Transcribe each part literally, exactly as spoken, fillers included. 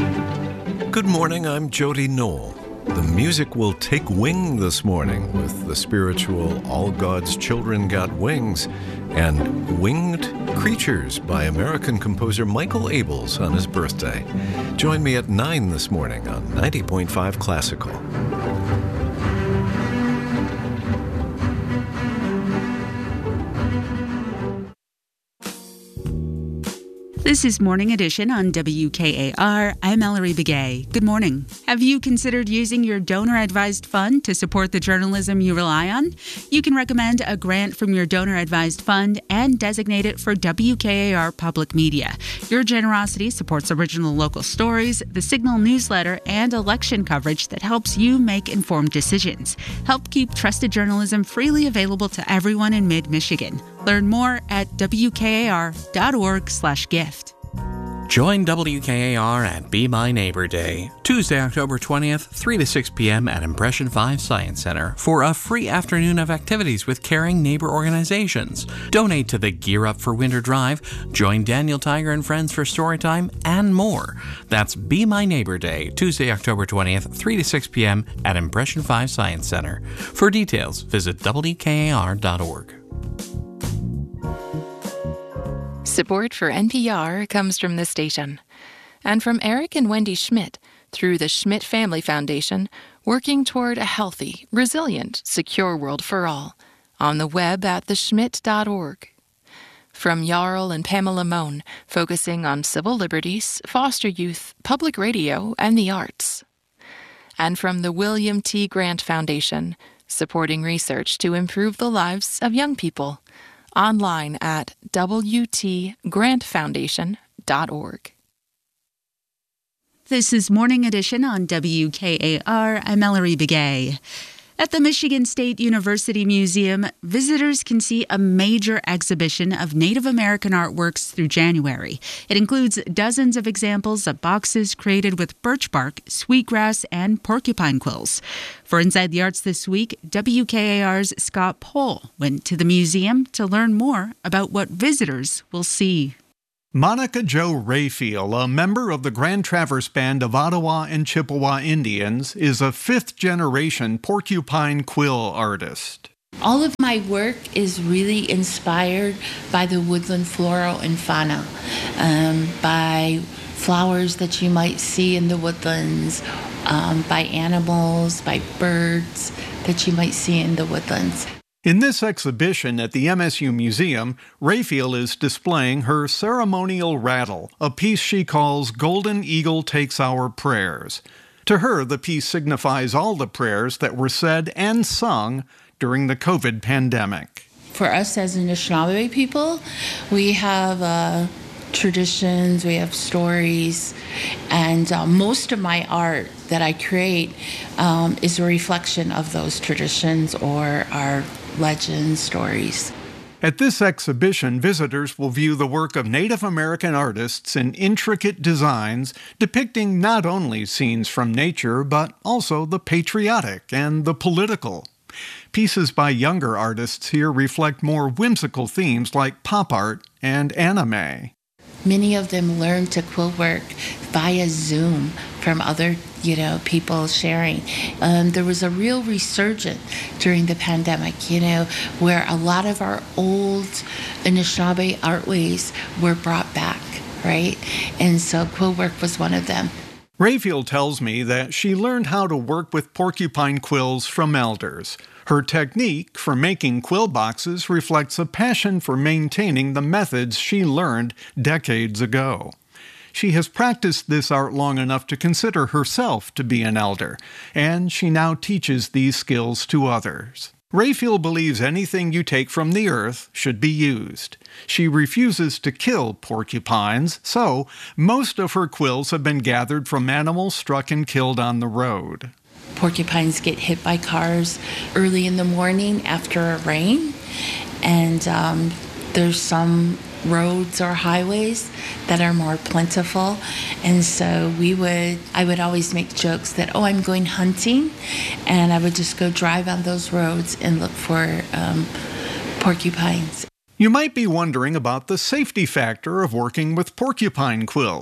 Good morning, I'm Jody Knoll. The music will take wing this morning with the spiritual All God's Children Got Wings and Winged Creatures by American composer Michael Abels on his birthday. Join me at nine this morning on ninety point five Classical. This is Morning Edition on W K A R. I'm Mallory Begay. Good morning. Have you considered using your donor-advised fund to support the journalism you rely on? You can recommend a grant from your donor-advised fund and designate it for W K A R Public Media. Your generosity supports original local stories, the Signal newsletter, and election coverage that helps you make informed decisions. Help keep trusted journalism freely available to everyone in mid-Michigan. Learn more at W K A R dot org slash gift. Join W K A R at Be My Neighbor Day, Tuesday, October twentieth, three to six p.m. at Impression five Science Center for a free afternoon of activities with caring neighbor organizations. Donate to the Gear Up for Winter Drive, join Daniel Tiger and friends for Storytime, and more. That's Be My Neighbor Day, Tuesday, October twentieth, three to six p.m. at Impression five Science Center. For details, visit W K A R dot org. Support for N P R comes from this station and from Eric and Wendy Schmidt through the Schmidt Family Foundation, working toward a healthy, resilient, secure world for all, on the web at the schmidt dot org. From Jarl and Pamela Mohn, focusing on civil liberties, foster youth, public radio, and the arts. And from the William T. Grant Foundation, supporting research to improve the lives of young people. Online at W T grant foundation dot org. This is Morning Edition on W K A R. I'm Mallory Begay. At the Michigan State University Museum, visitors can see a major exhibition of Native American artworks through January. It includes dozens of examples of boxes created with birch bark, sweetgrass, and porcupine quills. For Inside the Arts this week, W K A R's Scott Pohl went to the museum to learn more about what visitors will see. Monica Jo Rayfield, a member of the Grand Traverse Band of Ottawa and Chippewa Indians, is a fifth-generation porcupine quill artist. All of my work is really inspired by the woodland flora and fauna, um, by flowers that you might see in the woodlands, um, by animals, by birds that you might see in the woodlands. In this exhibition at the M S U Museum, Rayfield is displaying her ceremonial rattle, a piece she calls Golden Eagle Takes Our Prayers. To her, the piece signifies all the prayers that were said and sung during the COVID pandemic. For us as Anishinaabe people, we have uh, traditions, we have stories, and uh, most of my art that I create um, is a reflection of those traditions or our legends, stories. At this exhibition, visitors will view the work of Native American artists in intricate designs depicting not only scenes from nature, but also the patriotic and the political. Pieces by younger artists here reflect more whimsical themes like pop art and anime. Many of them learned to quill work via Zoom from other, you know, people sharing. Um, there was a real resurgence during the pandemic, you know, where a lot of our old Anishinaabe artways were brought back, right? And so quill work was one of them. Rayfield tells me that she learned how to work with porcupine quills from elders. Her technique for making quill boxes reflects a passion for maintaining the methods she learned decades ago. She has practiced this art long enough to consider herself to be an elder, and she now teaches these skills to others. Rayfield believes anything you take from the earth should be used. She refuses to kill porcupines, so most of her quills have been gathered from animals struck and killed on the road. Porcupines get hit by cars early in the morning after a rain, and um, there's some roads or highways that are more plentiful, and so we would I would always make jokes that, oh, I'm going hunting, and I would just go drive on those roads and look for um, porcupines. You might be wondering about the safety factor of working with porcupine quills.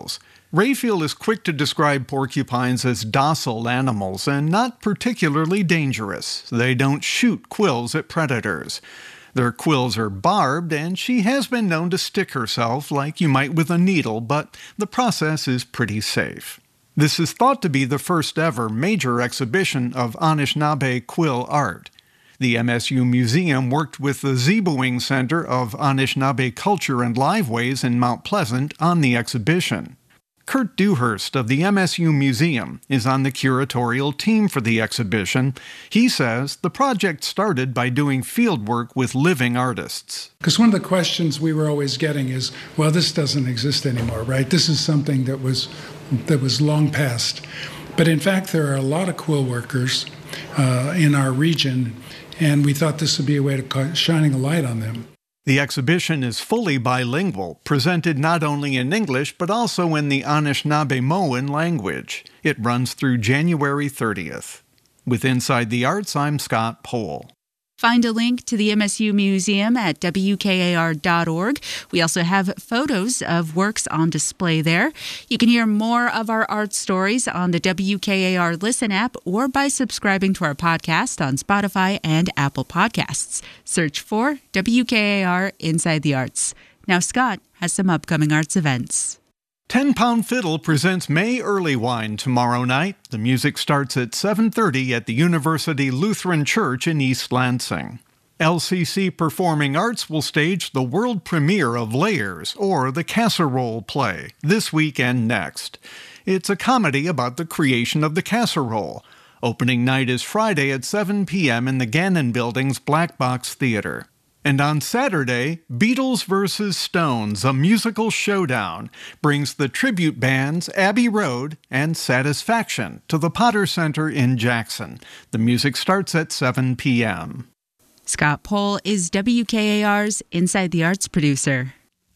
Rayfield is quick to describe porcupines as docile animals and not particularly dangerous. They don't shoot quills at predators. Their quills are barbed, and she has been known to stick herself like you might with a needle, but the process is pretty safe. This is thought to be the first ever major exhibition of Anishinaabe quill art. The M S U Museum worked with the Zebewing Center of Anishinaabe Culture and Liveways in Mount Pleasant on the exhibition. Kurt Dewhurst of the M S U Museum is on the curatorial team for the exhibition. He says the project started by doing field work with living artists. Because one of the questions we were always getting is, well, this doesn't exist anymore, right? This is something that was that was long past. But in fact, there are a lot of quill workers uh, in our region, and we thought this would be a way of shining a light on them. The exhibition is fully bilingual, presented not only in English but also in the Anishinaabe-Moan language. It runs through January thirtieth. With Inside the Arts, I'm Scott Pohl. Find a link to the M S U Museum at W K A R dot org. We also have photos of works on display there. You can hear more of our art stories on the W K A R Listen app or by subscribing to our podcast on Spotify and Apple Podcasts. Search for W K A R Inside the Arts. Now Scott has some upcoming arts events. Ten Pound Fiddle presents May Early Wine tomorrow night. The music starts at seven thirty at the University Lutheran Church in East Lansing. L C C Performing Arts will stage the world premiere of Layers, or the Casserole Play, this week and next. It's a comedy about the creation of the casserole. Opening night is Friday at seven p.m. in the Gannon Building's Black Box Theater. And on Saturday, Beatles versus Stones, a musical showdown, brings the tribute bands Abbey Road and Satisfaction to the Potter Center in Jackson. The music starts at seven p.m. Scott Pohl is W K A R's Inside the Arts producer.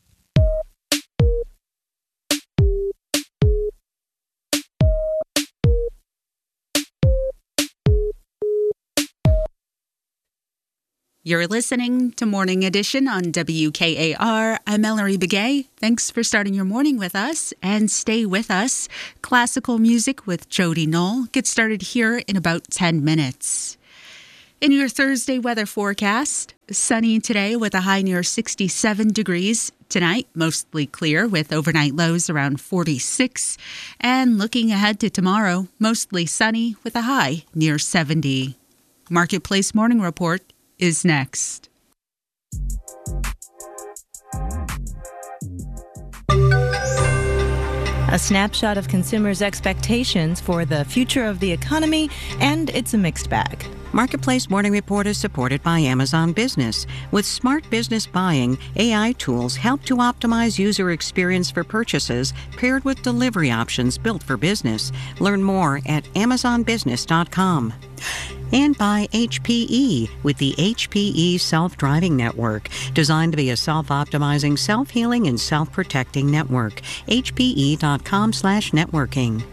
You're listening to Morning Edition on W K A R. I'm Mallory Begay. Thanks for starting your morning with us, and stay with us. Classical music with Jody Knoll gets started here in about ten minutes. In your Thursday weather forecast, sunny today with a high near sixty-seven degrees. Tonight, mostly clear with overnight lows around forty-six. And looking ahead to tomorrow, mostly sunny with a high near seventy. Marketplace Morning Report is next. A snapshot of consumers' expectations for the future of the economy, and it's a mixed bag. Marketplace Morning Report is supported by Amazon Business. With smart business buying, A I tools help to optimize user experience for purchases, paired with delivery options built for business. Learn more at amazon business dot com. And by H P E with the H P E Self-Driving Network, designed to be a self-optimizing, self-healing, and self-protecting network. H P E dot com slash networking.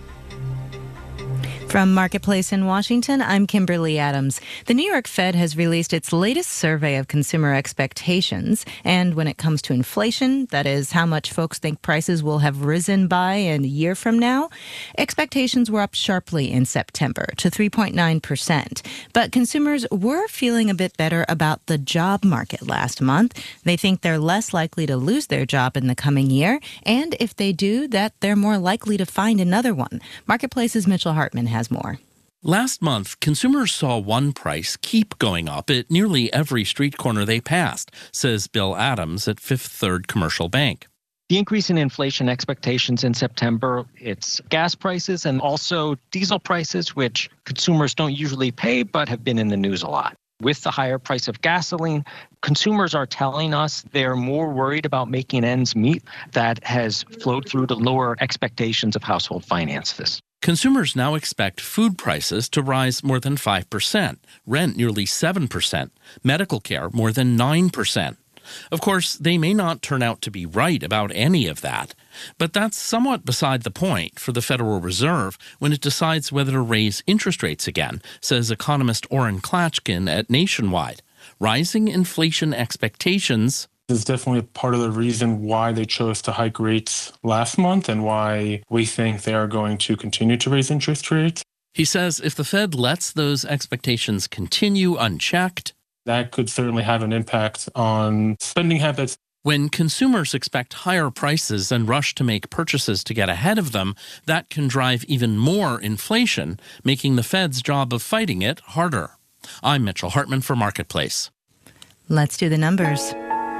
From Marketplace in Washington, I'm Kimberly Adams. The New York Fed has released its latest survey of consumer expectations. And when it comes to inflation, that is how much folks think prices will have risen by in a year from now, expectations were up sharply in September to three point nine percent. But consumers were feeling a bit better about the job market last month. They think they're less likely to lose their job in the coming year. And if they do, that they're more likely to find another one. Marketplace's Mitchell Hartman has more. Last month, consumers saw one price keep going up at nearly every street corner they passed, says Bill Adams at Fifth Third Commercial Bank. The increase in inflation expectations in September, it's gas prices and also diesel prices, which consumers don't usually pay but have been in the news a lot. With the higher price of gasoline, consumers are telling us they're more worried about making ends meet. That has flowed through to lower expectations of household finances. Consumers now expect food prices to rise more than five percent, rent nearly seven percent, medical care more than nine percent. Of course, they may not turn out to be right about any of that, but that's somewhat beside the point for the Federal Reserve when it decides whether to raise interest rates again, says economist Orrin Klatchkin at Nationwide. Rising inflation expectations is definitely part of the reason why they chose to hike rates last month and why we think they are going to continue to raise interest rates. He says if the Fed lets those expectations continue unchecked, that could certainly have an impact on spending habits. When consumers expect higher prices and rush to make purchases to get ahead of them, that can drive even more inflation, making the Fed's job of fighting it harder. I'm Mitchell Hartman for Marketplace. Let's do the numbers.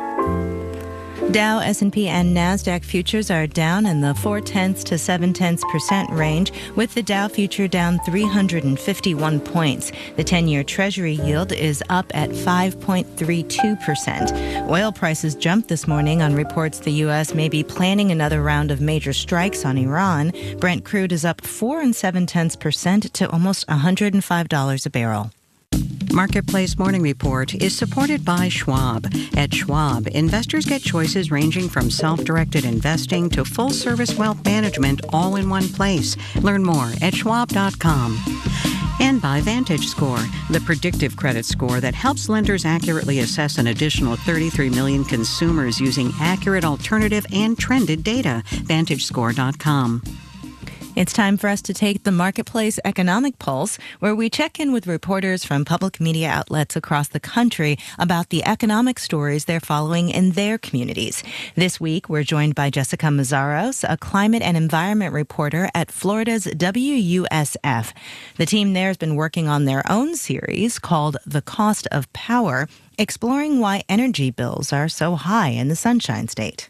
Dow, S and P, and NASDAQ futures are down in the four-tenths to seven-tenths percent range, with the Dow future down three hundred fifty-one points. The ten-year Treasury yield is up at five point three two percent. Oil prices jumped this morning on reports the U S may be planning another round of major strikes on Iran. Brent crude is up four and seven-tenths percent to almost one hundred five dollars a barrel. Marketplace Morning Report is supported by Schwab. At Schwab, investors get choices ranging from self-directed investing to full-service wealth management all in one place. Learn more at schwab dot com. And by VantageScore, the predictive credit score that helps lenders accurately assess an additional thirty-three million consumers using accurate alternative and trended data. vantage score dot com. It's time for us to take the Marketplace Economic Pulse, where we check in with reporters from public media outlets across the country about the economic stories they're following in their communities. This week, we're joined by Jessica Mazzaros, a climate and environment reporter at Florida's W U S F. The team there has been working on their own series called The Cost of Power, exploring why energy bills are so high in the Sunshine State.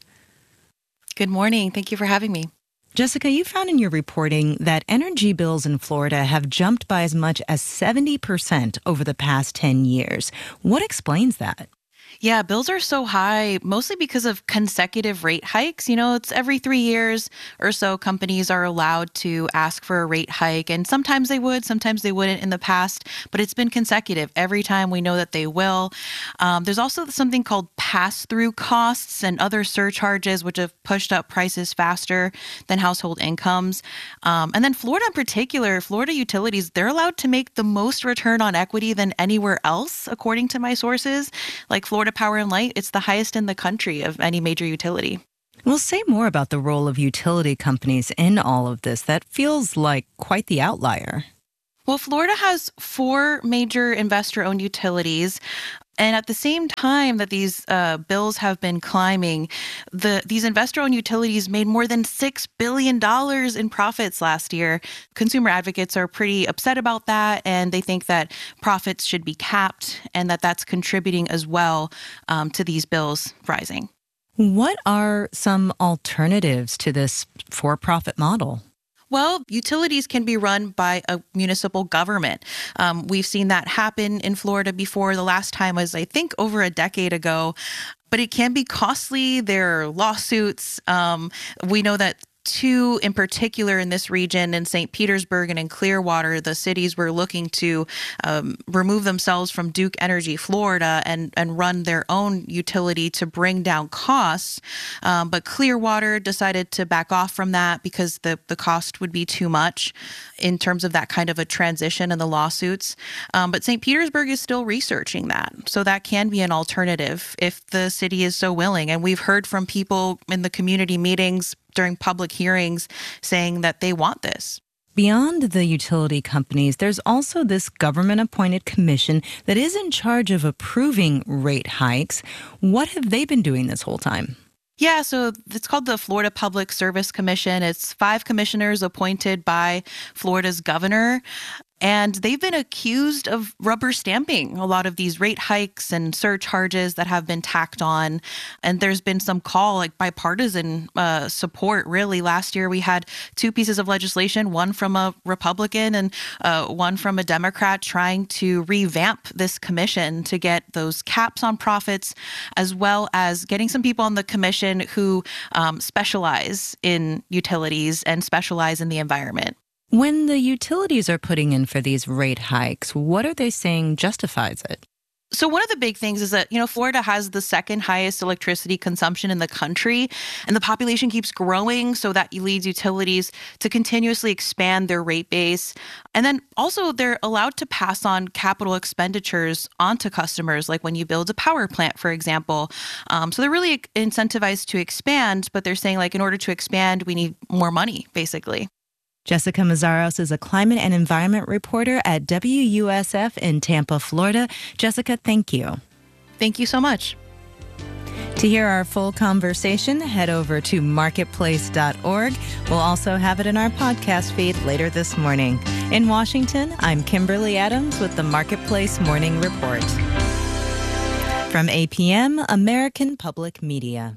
Good morning. Thank you for having me. Jessica, you found in your reporting that energy bills in Florida have jumped by as much as seventy percent over the past ten years. What explains that? Yeah, bills are so high, mostly because of consecutive rate hikes. You know, it's every three years or so companies are allowed to ask for a rate hike. And sometimes they would, sometimes they wouldn't in the past, but it's been consecutive. Every time we know that they will. Um, there's also something called pass-through costs and other surcharges, which have pushed up prices faster than household incomes. Um, and then Florida in particular, Florida utilities, they're allowed to make the most return on equity than anywhere else, according to my sources. Like Florida Power and Light, it's the highest in the country of any major utility. Well, say more about the role of utility companies in all of this. That feels like quite the outlier. Well, Florida has four major investor-owned utilities. And at the same time that these uh, bills have been climbing, the these investor-owned utilities made more than six billion dollars in profits last year. Consumer advocates are pretty upset about that, and they think that profits should be capped and that that's contributing as well um, to these bills rising. What are some alternatives to this for-profit model? Well, utilities can be run by a municipal government. Um, we've seen that happen in Florida before. The last time was, I think, over a decade ago. But it can be costly. There are lawsuits. Um, we know that two in particular in this region, in Saint Petersburg and in Clearwater, the cities were looking to um, remove themselves from Duke Energy Florida and, and run their own utility to bring down costs. Um, but Clearwater decided to back off from that because the, the cost would be too much in terms of that kind of a transition and the lawsuits. Um, but Saint Petersburg is still researching that. So that can be an alternative if the city is so willing. And we've heard from people in the community meetings during public hearings saying that they want this. Beyond the utility companies, there's also this government-appointed commission that is in charge of approving rate hikes. What have they been doing this whole time? Yeah, so it's called the Florida Public Service Commission. It's five commissioners appointed by Florida's governor. And they've been accused of rubber stamping a lot of these rate hikes and surcharges that have been tacked on. And there's been some call, like bipartisan uh, support, really. Last year, we had two pieces of legislation, one from a Republican and uh, one from a Democrat, trying to revamp this commission to get those caps on profits, as well as getting some people on the commission who um, specialize in utilities and specialize in the environment. When the utilities are putting in for these rate hikes, what are they saying justifies it? So one of the big things is that, you know, Florida has the second highest electricity consumption in the country, and the population keeps growing, so that leads utilities to continuously expand their rate base. And then also they're allowed to pass on capital expenditures onto customers, like when you build a power plant, for example. Um, so they're really incentivized to expand, but they're saying, like, in order to expand, we need more money, basically. Jessica Mazzaros is a climate and environment reporter at W U S F in Tampa, Florida. Jessica, thank you. Thank you so much. To hear our full conversation, head over to marketplace dot org. We'll also have it in our podcast feed later this morning. In Washington, I'm Kimberly Adams with the Marketplace Morning Report. From A P M, American Public Media.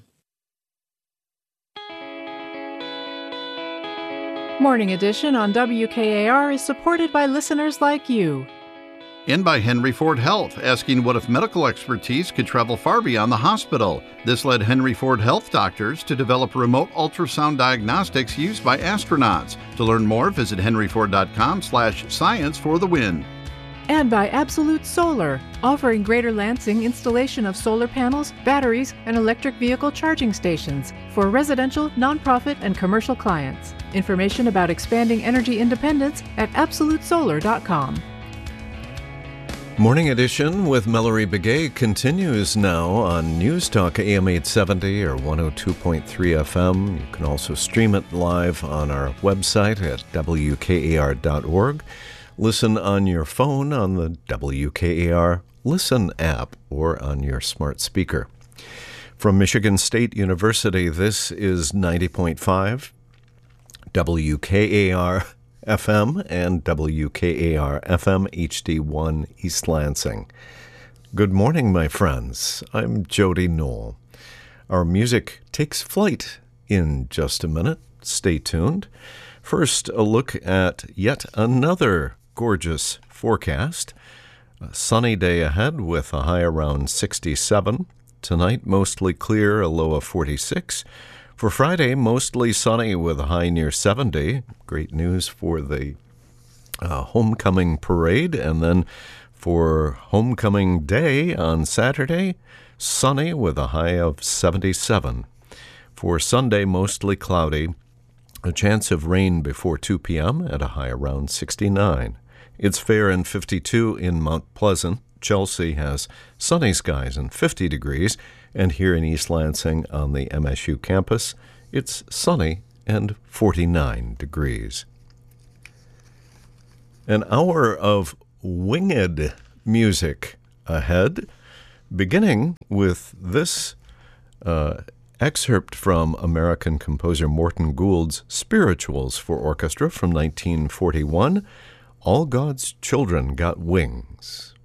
Morning Edition on W K A R is supported by listeners like you. And by Henry Ford Health, asking what if medical expertise could travel far beyond the hospital. This led Henry Ford Health doctors to develop remote ultrasound diagnostics used by astronauts. To learn more, visit henry ford dot com slash science for the win. And by Absolute Solar, offering Greater Lansing installation of solar panels, batteries, and electric vehicle charging stations for residential, nonprofit, and commercial clients. Information about expanding energy independence at absolute solar dot com. Morning Edition with Mallory Begay continues now on News Talk A M eight seventy or one oh two point three F M. You can also stream it live on our website at W K A R dot org. Listen on your phone on the W K A R Listen app or on your smart speaker. From Michigan State University, this is ninety point five W K A R F M and W K A R F M H D one East Lansing. Good morning, my friends. I'm Jody Knoll. Our music takes flight in just a minute. Stay tuned. First, a look at yet another gorgeous forecast. A sunny day ahead with a high around sixty-seven. Tonight, mostly clear, a low of forty-six. For Friday, mostly sunny with a high near seventy. Great news for the uh, homecoming parade. And then for homecoming day on Saturday, sunny with a high of seventy-seven. For Sunday, mostly cloudy. A chance of rain before two p.m. at a high around sixty-nine. It's fair and fifty-two in Mount Pleasant. Chelsea has sunny skies and fifty degrees. And here in East Lansing on the M S U campus, it's sunny and forty-nine degrees. An hour of winged music ahead, beginning with this uh, excerpt from American composer Morton Gould's Spirituals for Orchestra from nineteen forty-one, All God's Children Got Wings.